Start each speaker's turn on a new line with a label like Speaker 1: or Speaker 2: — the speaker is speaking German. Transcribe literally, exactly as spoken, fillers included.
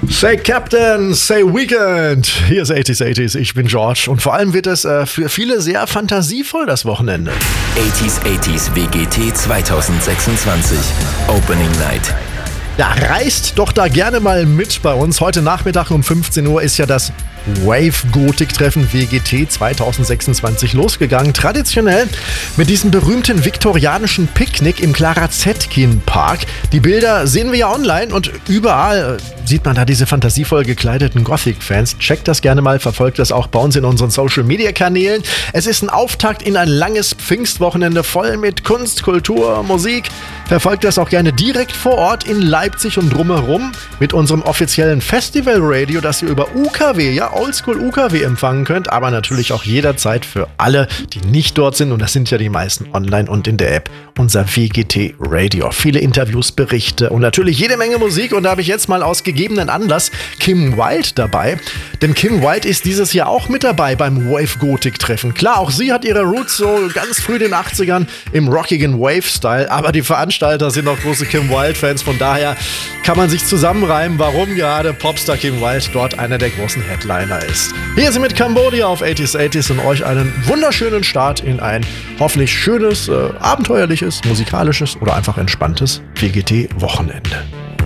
Speaker 1: Say Captain, say Weekend. Hier ist achtziger achtziger, ich bin George. Und vor allem wird es äh, für viele sehr fantasievoll, das Wochenende.
Speaker 2: achtziger achtziger W G T zweitausendsechsundzwanzig Opening Night.
Speaker 1: Ja, reist doch da gerne mal mit bei uns. Heute Nachmittag um fünfzehn Uhr ist ja das Wave-Gotik-Treffen W G T zweitausendsechsundzwanzig losgegangen. Traditionell mit diesem berühmten viktorianischen Picknick im Clara Zetkin Park. Die Bilder sehen wir ja online und überall sieht man da diese fantasievoll gekleideten Gothic-Fans. Checkt das gerne mal, verfolgt das auch bei uns in unseren Social-Media-Kanälen. Es ist ein Auftakt in ein langes Pfingstwochenende voll mit Kunst, Kultur, Musik. Verfolgt das auch gerne direkt vor Ort in Leipzig und drumherum mit unserem offiziellen Festival-Radio, das ihr über U K W, ja, Oldschool U K W empfangen könnt, aber natürlich auch jederzeit für alle, die nicht dort sind, und das sind ja die meisten online und in der App, unser W G T Radio. Viele Interviews, Berichte und natürlich jede Menge Musik, und da habe ich jetzt mal aus gegebenen Anlass Kim Wilde dabei, denn Kim Wilde ist dieses Jahr auch mit dabei beim Wave-Gotik-Treffen. Klar, auch sie hat ihre Roots so ganz früh in den achtzigern im rockigen Wave-Style, aber die Veranstalter sind auch große Kim Wilde-Fans, von daher kann man sich zusammenreimen, warum gerade Popstar Kim Wilde dort einer der großen Headliner ist. Hier sind mit Cambodia auf achtziger achtziger und euch einen wunderschönen Start in ein hoffentlich schönes, äh, abenteuerliches, musikalisches oder einfach entspanntes W G T-Wochenende.